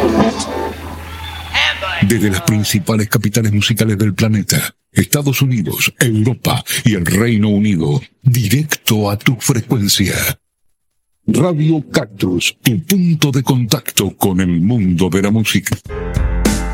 Desde las principales capitales musicales del planeta, Estados Unidos, Europa y el Reino Unido, directo a tu frecuencia. Radio Cactus, tu punto de contacto con el mundo de la música.